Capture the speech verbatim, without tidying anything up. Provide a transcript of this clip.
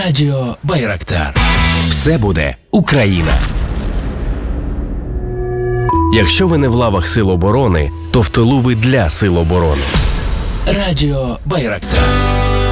Радіо Байрактар. Все буде Україна. Якщо ви не в лавах Сил оборони, то в тилу ви для Сил оборони. Радіо Байрактар.